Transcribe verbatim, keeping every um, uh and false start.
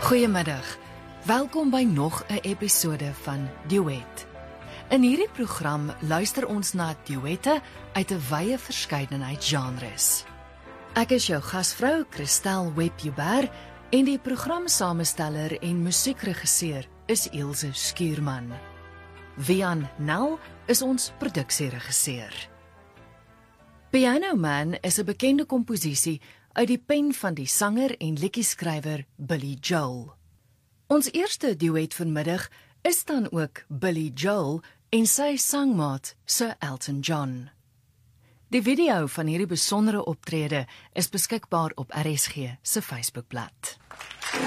Goeiemiddag. Welkom by nog 'n episode van Duet. In hierdie program luister ons na duette uit 'n wye verskeidenheid genres. Ek is jou gasvrou Christel Webjuber en die programsamesteller en musiekregisseur is Ilse Skuurman. Wian Nel is ons produksieregisseur. Piano Man is 'n bekende komposisie uit die pen van die sanger en liedjieskrywer Billy Joel. Ons eerste duet vanmiddag is dan ook Billy Joel en sy sangmaat Sir Elton John. Die video van hierdie besondere optrede is beskikbaar op R S G se Facebookblad.